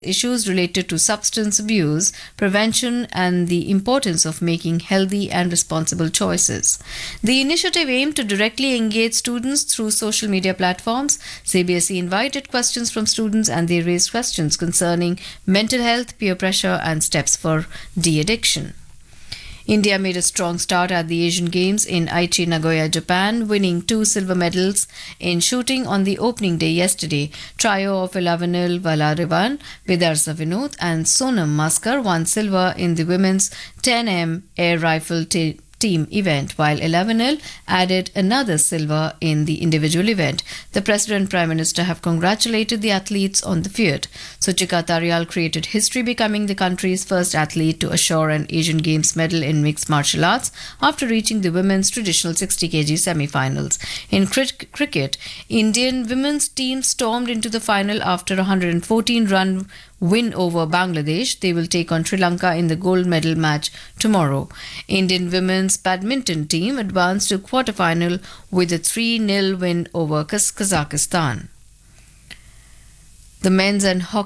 issues related to substance abuse, prevention, and the importance of making healthy and responsible choices. The initiative aimed to directly engage students through social media platforms. CBSE invited questions from students and they raised questions concerning mental health, peer pressure, and steps for de addiction. India made a strong start at the Asian Games in Aichi, Nagoya, Japan, winning 2 silver medals in shooting on the opening day yesterday. Trio of 11 Valarivan, Vidarsa Vinod, and Sonam Maskar won silver in the women's 10M air rifle team event, while 11 added another silver in the individual event. The President and Prime Minister have congratulated the athletes on the feat. Suchika Tarial created history, becoming the country's first athlete to assure an Asian Games medal in mixed martial arts after reaching the women's traditional 60 kg semi-finals. In cricket, Indian women's team stormed into the final after a 114-run win over Bangladesh. They will take on Sri Lanka in the gold medal match tomorrow. Indian women's badminton team advanced to quarter-final with a 3-0 win over Kazakhstan. The men's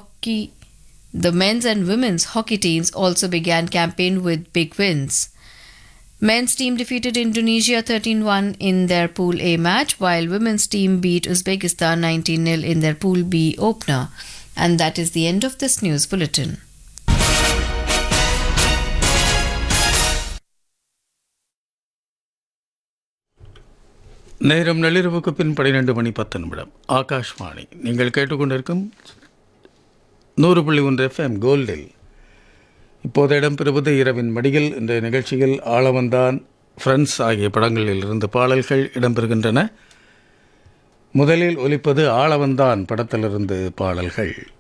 and women's hockey teams also began campaign with big wins. Men's team defeated Indonesia 13-1 in their Pool A match, while women's team beat Uzbekistan 19-0 in their Pool B opener. And that is the end of this news bulletin. நேரம் நள்ளிரவுக்கு பின் 12:10 ஆகாஷ்வாணி. நீங்கள் கேட்டுக்கொண்டிருக்கும் 100.1 FM கோல்டில் இப்போது இடம்பெறுவது இரவின் மடியில். இந்த நிகழ்ச்சியில் ஆளவந்தான், ஃப்ரெண்ட்ஸ் ஆகிய படங்களில் இருந்து பாடல்கள் இடம்பெறுகின்றன. முதலில் ஒலிப்பது ஆளவந்தான் படத்திலிருந்து பாடல்கள்.